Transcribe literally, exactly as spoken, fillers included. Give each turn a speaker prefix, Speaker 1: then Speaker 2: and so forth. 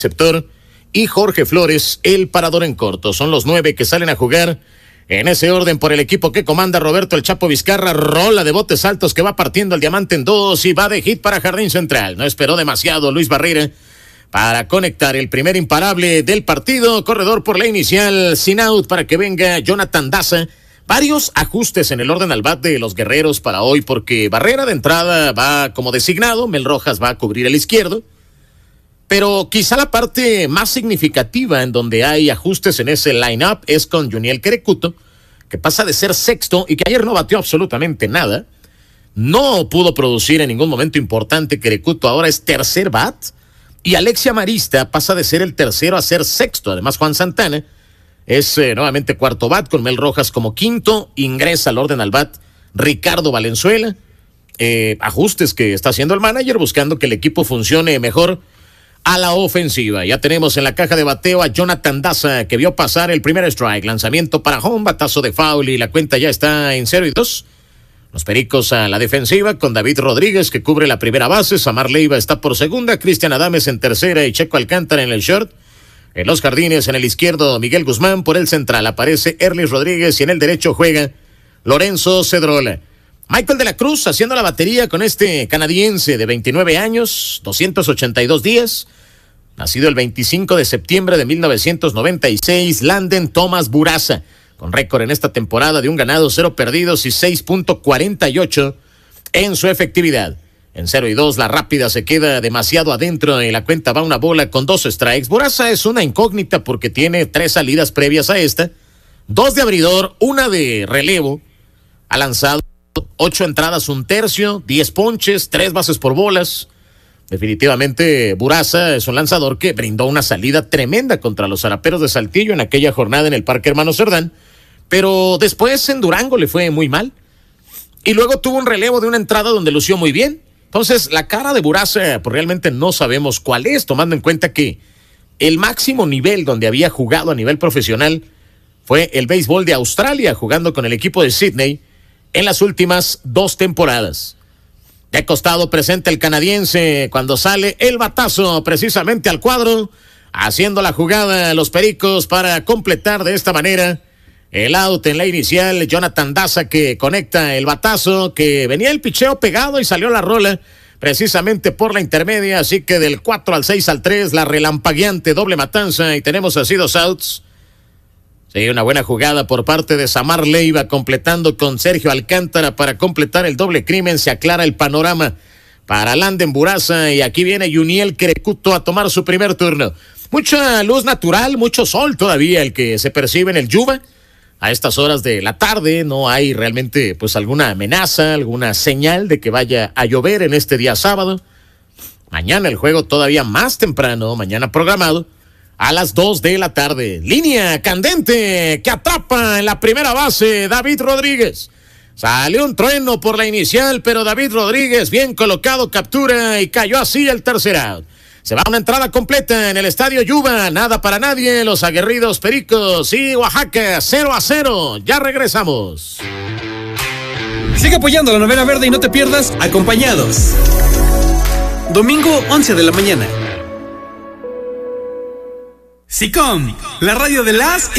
Speaker 1: receptor, y Jorge Flores, el parador en corto. Son los nueve que salen a jugar en ese orden por el equipo que comanda Roberto El Chapo Vizcarra. Rola de botes altos que va partiendo el diamante en dos y va de hit para Jardín Central. No esperó demasiado Luis Barrera para conectar el primer imparable del partido. Corredor por la inicial, sin out para que venga Jonathan Daza. Varios ajustes en el orden al bat de los guerreros para hoy, porque Barrera de entrada va como designado, Mel Rojas va a cubrir el izquierdo. Pero quizá la parte más significativa en donde hay ajustes en ese line-up es con Juniel Querecuto, que pasa de ser sexto y que ayer no batió absolutamente nada. No pudo producir en ningún momento importante. Querecuto ahora es tercer bat. Y Alexia Marista pasa de ser el tercero a ser sexto. Además, Juan Santana es eh, nuevamente cuarto bat con Mel Rojas como quinto. Ingresa al orden al bat Ricardo Valenzuela. Eh, ajustes que está haciendo el manager buscando que el equipo funcione mejor a la ofensiva. Ya tenemos en la caja de bateo a Jonathan Daza, que vio pasar el primer strike. Lanzamiento para home, batazo de foul y la cuenta ya está en cero y dos. Los Pericos a la defensiva con David Rodríguez, que cubre la primera base. Samar Leiva está por segunda, Cristian Adames en tercera y Checo Alcántara en el short. En los jardines, en el izquierdo, Miguel Guzmán. Por el central aparece Erlis Rodríguez y en el derecho juega Lorenzo Cedrola. Michael de la Cruz haciendo la batería con este canadiense de veintinueve años, doscientos ochenta y dos días, nacido el veinticinco de septiembre de mil novecientos noventa y seis, Landen Thomas Buraza, con récord en esta temporada de un ganado, cero perdidos y seis punto cuarenta y ocho en su efectividad. En cero y dos, la rápida se queda demasiado adentro y la cuenta va una bola con dos strikes. Buraza es una incógnita porque tiene tres salidas previas a esta, dos de abridor, una de relevo. Ha lanzado ocho entradas, un tercio, diez ponches, tres bases por bolas. Definitivamente Buraza es un lanzador que brindó una salida tremenda contra los Zaraperos de Saltillo en aquella jornada en el Parque Hermano Cerdán, pero después en Durango le fue muy mal y luego tuvo un relevo de una entrada donde lució muy bien. Entonces la cara de Buraza pues realmente no sabemos cuál es, tomando en cuenta que el máximo nivel donde había jugado a nivel profesional fue el béisbol de Australia, jugando con el equipo de Sydney en las últimas dos temporadas. De costado presenta el canadiense cuando sale el batazo precisamente al cuadro, haciendo la jugada los Pericos para completar de esta manera el out en la inicial. Jonathan Daza, que conecta el batazo, que venía el picheo pegado y salió la rola precisamente por la intermedia, así que del cuatro al seis al tres, la relampagueante doble matanza y tenemos así dos outs. Sí, una buena jugada por parte de Samar Leiva, completando con Sergio Alcántara para completar el doble crimen. Se aclara el panorama para Landen Buraza y aquí viene Juniel Querecuto a tomar su primer turno. Mucha luz natural, mucho sol todavía el que se percibe en el Yuba. A estas horas de la tarde no hay realmente pues alguna amenaza, alguna señal de que vaya a llover en este día sábado. Mañana el juego todavía más temprano, mañana programado a las dos de la tarde. Línea candente que atrapa en la primera base David Rodríguez. Salió un trueno por la inicial, pero David Rodríguez bien colocado, captura y cayó así el tercer out. Se va una entrada completa en el estadio Yuba, nada para nadie, los aguerridos Pericos y Oaxaca, cero a cero. Ya regresamos.
Speaker 2: Sigue apoyando la Novena Verde y no te pierdas Acompañados. Domingo once de la mañana. SICOM, la radio de las